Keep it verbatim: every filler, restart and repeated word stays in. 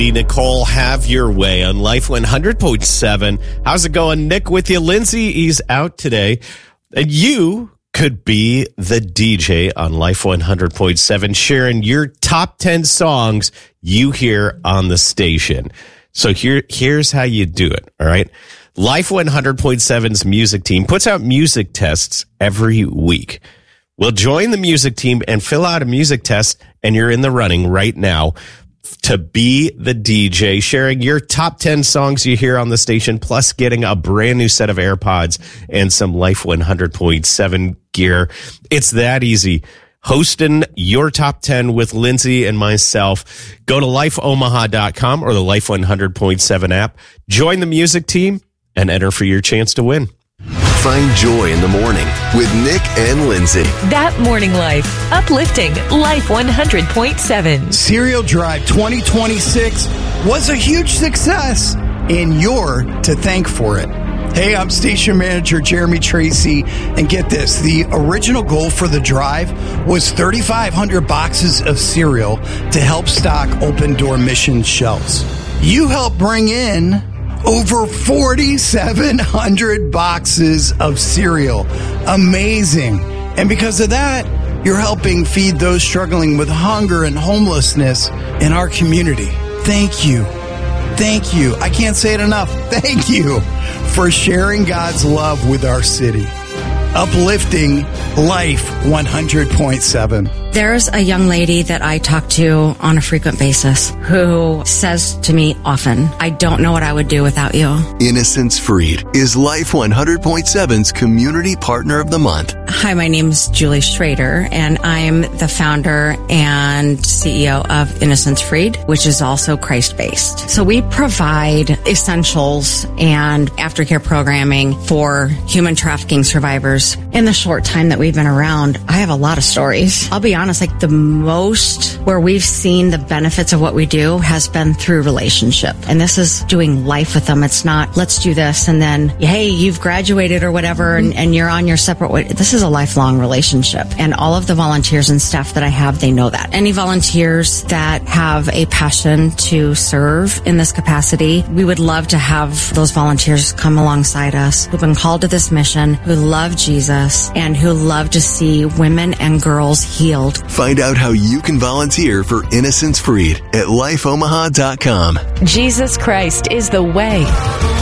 Nicole, have your way on Life one hundred point seven. How's it going? Nick with you. Lindsay, he's out today. And you could be the D J on Life one hundred point seven, sharing your top ten songs you hear on the station. So here, here's how you do it, all right? Life one hundred point seven's music team puts out music tests every week. We'll join the music team and fill out a music test, and you're in the running right now to be the D J, sharing your top ten songs you hear on the station, plus getting a brand new set of AirPods and some Life one hundred point seven gear. It's that easy. Hosting your top ten with Lindsay and myself. Go to life omaha dot com or the Life one hundred point seven app. Join the music team and enter for your chance to win. Find joy in the morning with Nick and Lindsay. That Morning Life. Uplifting Life one hundred point seven. Cereal Drive twenty twenty-six was a huge success, and you're to thank for it. Hey, I'm station manager Jeremy Tracy, and get this, the original goal for the drive was thirty-five hundred boxes of cereal to help stock Open Door Mission shelves. You helped bring in over forty-seven hundred boxes of cereal. Amazing. And because of that, you're helping feed those struggling with hunger and homelessness in our community. Thank you. Thank you. I can't say it enough. Thank you for sharing God's love with our city. Uplifting Life one hundred point seven. There's a young lady that I talk to on a frequent basis who says to me often, I don't know what I would do without you. Innocence Freed is Life one hundred point seven's Community Partner of the Month. Hi, my name is Julie Schrader, and I'm the founder and C E O of Innocence Freed, which is also Christ-based. So we provide essentials and aftercare programming for human trafficking survivors. In the short time that we've been around, I have a lot of stories. I'll be honest, like the most where we've seen the benefits of what we do has been through relationship. And this is doing life with them. It's not, let's do this and then, hey, you've graduated or whatever and, and you're on your separate way. This is a lifelong relationship. And all of the volunteers and staff that I have, they know that. Any volunteers that have a passion to serve in this capacity, we would love to have those volunteers come alongside us who've been called to this mission, who love Jesus, and who love to see women and girls healed. Find out how you can volunteer for Innocence Freed at life omaha dot com. Jesus Christ is the way.